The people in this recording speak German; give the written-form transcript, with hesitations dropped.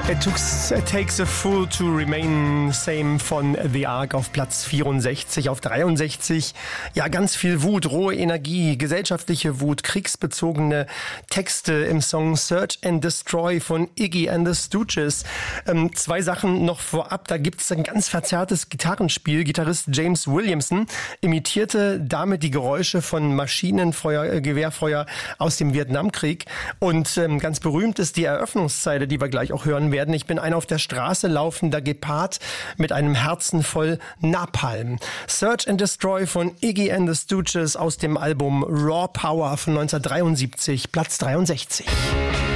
It takes a fool to remain same von The Ark auf Platz 64. Auf 63, ja, ganz viel Wut, rohe Energie, gesellschaftliche Wut, kriegsbezogene Texte im Song Search and Destroy von Iggy and the Stooges. Zwei Sachen noch vorab, da gibt es ein ganz verzerrtes Gitarrenspiel. Gitarrist James Williamson imitierte damit die Geräusche von Maschinenfeuer, Gewehrfeuer aus dem Vietnamkrieg. Und ganz berühmt ist die Eröffnungszeile, die wir gleich auch hören werden. Ich bin ein auf der Straße laufender Gepard mit einem Herzen voll Napalm. Search and Destroy von Iggy and the Stooges aus dem Album Raw Power von 1973, Platz 63.